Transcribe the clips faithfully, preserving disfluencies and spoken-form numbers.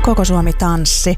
Koko Suomi tanssi.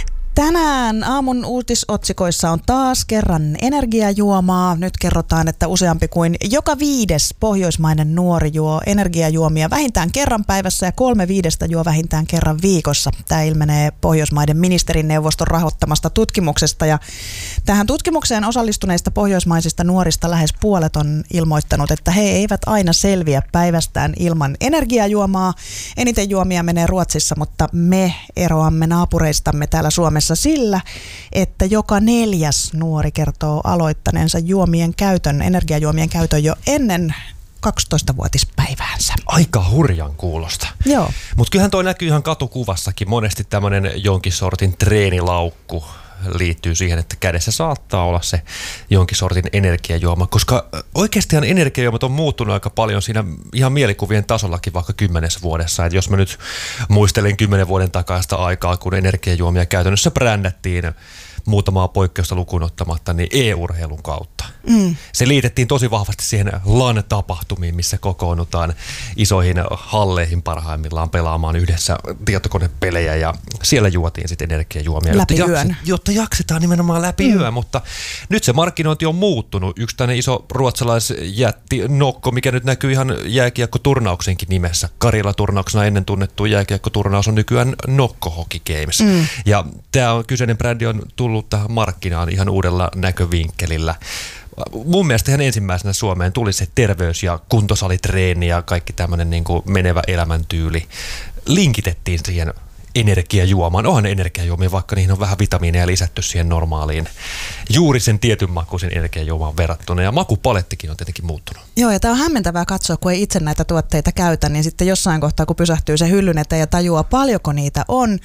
Tänään aamun uutisotsikoissa on taas kerran energiajuomaa. Nyt kerrotaan, että useampi kuin joka viides pohjoismainen nuori juo energiajuomia vähintään kerran päivässä ja kolme viidestä juo vähintään kerran viikossa. Tämä ilmenee Pohjoismaiden ministerineuvoston rahoittamasta tutkimuksesta. Ja tähän tutkimukseen osallistuneista pohjoismaisista nuorista lähes puolet on ilmoittanut, että he eivät aina selviä päivästään ilman energiajuomaa. Eniten juomia menee Ruotsissa, mutta me eroamme naapureistamme täällä Suomessa sillä, että joka neljäs nuori kertoo aloittaneensa juomien käytön, energiajuomien käytön jo ennen kaksitoistavuotispäiväänsä. Aika hurjan kuulosta. Joo. Mutta kyllähän toi näkyy ihan katukuvassakin. Monesti tämmöinen jonkin sortin treenilaukku liittyy siihen, että kädessä saattaa olla se jonkin sortin energiajuoma, koska oikeastihan energiajuomat on muuttunut aika paljon siinä ihan mielikuvien tasollakin vaikka kymmenessä vuodessa. Et jos mä nyt muistelen kymmenen vuoden takaista aikaa, kun energiajuomia käytännössä brändättiin muutamaa poikkeusta lukuun ottamatta, niin e-urheilun kautta. Mm. Se liitettiin tosi vahvasti siihen LAN-tapahtumiin, missä kokoonnutaan isoihin halleihin parhaimmillaan pelaamaan yhdessä tietokonepelejä ja siellä juotiin sitten energiajuomia. Läpi jotta yön. Jakset, jotta jaksetaan nimenomaan läpi mm. yön, mutta nyt se markkinointi on muuttunut. Yksi tämmöinen iso ruotsalaisjätti Nokko, mikä nyt näkyy ihan jääkiekkoturnauksenkin nimessä. Karjala-turnauksena ennen tunnettu jääkiekkoturnaus on nykyään Nokko Hockey Games. Mm. Ja tämä on, kyseinen brändi on tullut tähän markkinaan ihan uudella näkövinkkelillä. Mun mielestä ihan ensimmäisenä Suomeen tuli se terveys- ja kuntosalitreeni ja kaikki tämmöinen niin kuin menevä elämäntyyli. Linkitettiin siihen energiajuomaan. Onhan energiajuomia, vaikka niihin on vähän vitamiineja lisätty siihen normaaliin juuri sen tietyn makuisen energiajuomaan verrattuna. Ja makupalettikin on tietenkin muuttunut. Joo, ja tämä on hämmentävää katsoa, kun ei itse näitä tuotteita käytä, niin sitten jossain kohtaa, kun pysähtyy se hyllyn eteen ja tajuaa, paljonko niitä on.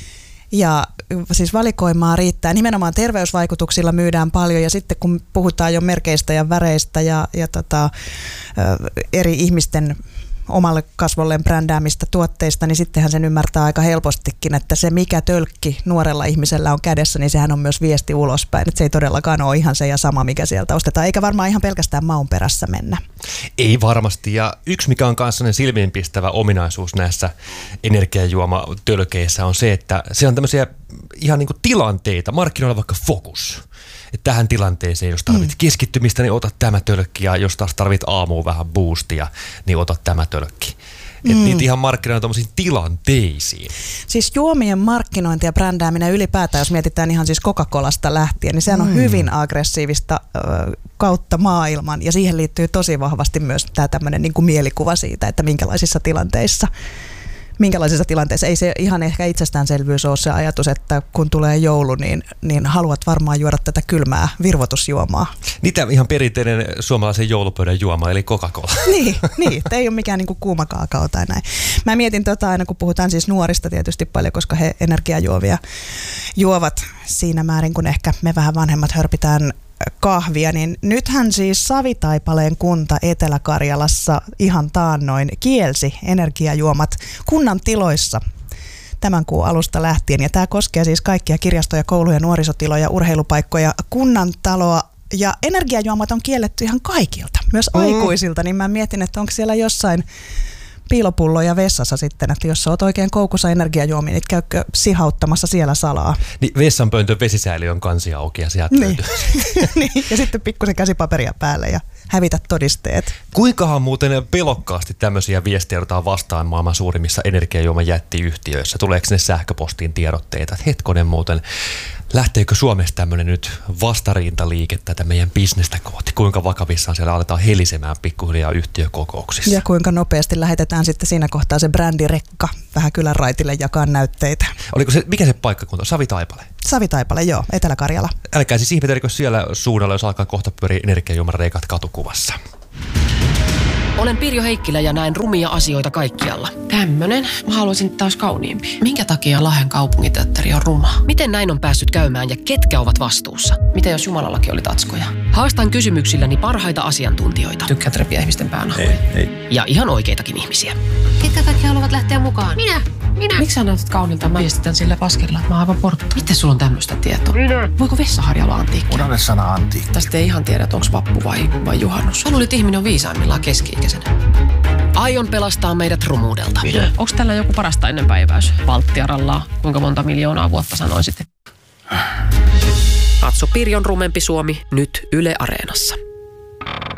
Ja siis valikoimaa riittää. Nimenomaan terveysvaikutuksilla myydään paljon ja sitten kun puhutaan jo merkeistä ja väreistä ja, ja tota, eri ihmisten omalle kasvolleen brändäämistä tuotteista, niin sittenhän sen ymmärtää aika helpostikin, että se mikä tölkki nuorella ihmisellä on kädessä, niin sehän on myös viesti ulospäin. Että se ei todellakaan ole ihan se ja sama, mikä sieltä ostetaan, eikä varmaan ihan pelkästään maun perässä mennä. Ei varmasti, ja yksi mikä on kanssa silmiinpistävä ominaisuus näissä energiajuomatölkeissä on se, että se on tämmöisiä ihan niin kuin tilanteita, markkinoilla vaikka fokus. Että tähän tilanteeseen, jos tarvit mm. keskittymistä, niin ota tämä tölkki, ja jos taas tarvit aamuun vähän boostia, niin ota tämä tölkki. Että mm. niitä ihan markkinoilla tommosiin tilanteisiin. Siis juomien markkinointi ja brändääminen ylipäätään, jos mietitään ihan siis Coca-Colasta lähtien, niin sehän on mm. hyvin aggressiivista ö, kautta maailman. Ja siihen liittyy tosi vahvasti myös tämä tämmöinen niin kuin mielikuva siitä, että minkälaisissa tilanteissa Minkälaisissa tilanteissa ei se ihan ehkä itsestäänselvyys ole se ajatus, että kun tulee joulu, niin, niin haluat varmaan juoda tätä kylmää virvoitusjuomaa. Niitä ihan perinteinen suomalaisen joulupöydän juoma, eli Coca-Cola. Niin, niin ei ole mikään niinku kuuma kaakao tai näin. Mä mietin tota aina, kun puhutaan siis nuorista tietysti paljon, koska he energiajuovia juovat siinä määrin, kun ehkä me vähän vanhemmat hörpitään kahvia, niin nythän siis Savitaipaleen kunta Etelä-Karjalassa ihan taannoin kielsi energiajuomat kunnan tiloissa tämän kuun alusta lähtien. Ja tämä koskee siis kaikkia kirjastoja, kouluja, nuorisotiloja, urheilupaikkoja, kunnan taloa. Ja energiajuomat on kielletty ihan kaikilta, myös mm. aikuisilta, niin mä mietin, että onko siellä jossain piilopulloja vessassa sitten, että jos sä oot oikein koukussa energiajuomia, niin käykö sihauttamassa siellä salaa. Niin vessanpöyntön vesisäiliö on kansi auki ja sieltä niin. niin. Ja sitten pikkusen käsipaperia päälle ja hävitä todisteet. Kuinkahan muuten pelokkaasti tämmöisiä viestejä otetaan vastaan maailman suurimmissa energiajuoman jättiyhtiöissä? Tuleeko ne sähköpostiin tiedotteita? Että hetkonen muuten, lähteekö Suomessa tämmöinen nyt vastarintaliike tätä meidän bisnestä kohti? Kuinka vakavissaan siellä aletaan helisemään pikkuhiljaa yhtiökokouksissa? Ja kuinka nopeasti lähetetään sitten siinä kohtaa se brändirekka vähän kylän raitille jakaa näytteitä. Oliko se, mikä se paikkakunta? Savitaipale? Savitaipale, joo, Etelä-Karjala. Älkää siis ihmetelkö siellä suunnalla, jos alkaa kohta pyöriä energiajuoman reikat katukuvassa. Olen Pirjo Heikkilä ja näen rumia asioita kaikkialla. Tämmönen. Mä haluaisin taas kauniimpi. Minkä takia Lahden kaupunginteatteri on ruma? Miten näin on päässyt käymään ja ketkä ovat vastuussa? Mitä jos Jumalallakin oli tatskoja? Haastan kysymyksilläni parhaita asiantuntijoita. Tykkäät repiä ihmisten päänä. Ei, ei. Ja ihan oikeitakin ihmisiä. Ketkä kaikki haluavat lähteä mukaan? Minä! Minä! Miksi sä näytät kaunilta? Mä viestitän sille paskella, että mä oon aivan portta. Miten sulla on tämmöistä tietoa? Minä! Voiko vessaharja olla antiikki? Unohda sana antiikki. Tästä ei ihan tiedä, onko vappu vai, vai juhannus. Mä luulen, että ihminen on viisaimmillaan keski-ikäisenä. Aion pelastaa meidät rumuudelta. Onko tällä joku parasta ennen päiväys? Valttiarallaa. Kuinka monta miljoonaa vuotta sanoisit? Katso Pirjon rumempi Suomi nyt Yle Areenassa.